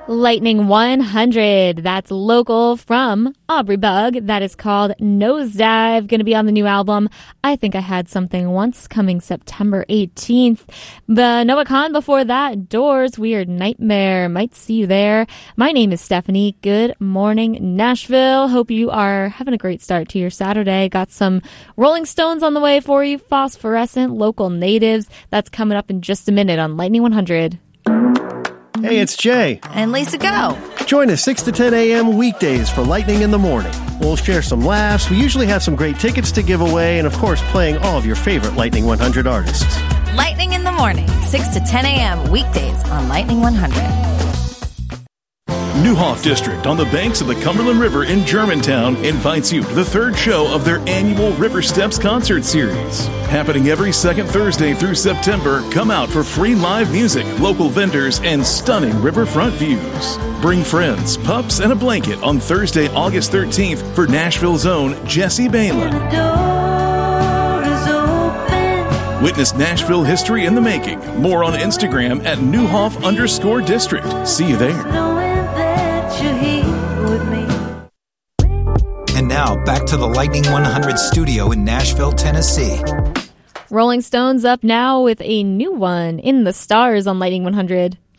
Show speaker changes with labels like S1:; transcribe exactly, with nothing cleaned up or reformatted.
S1: Lightning one hundred. That's local from Aubrey Bug. That is called Nosedive. Going to be on the new album, I Think I Had Something Once, coming September eighteenth. But Noah Kahan before that, Doors, Weird Nightmare. Might see you there. My name is Stephanie. Good morning, Nashville. Hope you are having a great start to your Saturday. Got some Rolling Stones on the way for you. Phosphorescent, Local Natives. That's coming up in just a minute on Lightning one hundred.
S2: Hey, it's Jay.
S3: And Lisa Go.
S2: Join us six to ten a.m. weekdays for Lightning in the Morning. We'll share some laughs. We usually have some great tickets to give away, and of course, playing all of your favorite Lightning one hundred artists.
S3: Lightning in the Morning, six to ten a.m. weekdays on Lightning one hundred.
S4: Neuhoff District on the banks of the Cumberland River in Germantown invites you to the third show of their annual River Steps concert series. Happening every second Thursday through September, come out for free live music, local vendors, and stunning riverfront views. Bring friends, pups, and a blanket on Thursday, August thirteenth for Nashville's own Jesse Balin. Witness Nashville history in the making. More on Instagram at Neuhoff underscore district. See you there.
S5: And now, back to the Lightning one hundred studio in Nashville, Tennessee.
S1: Rolling Stones up now with a new one, In the Stars, on Lightning one hundred.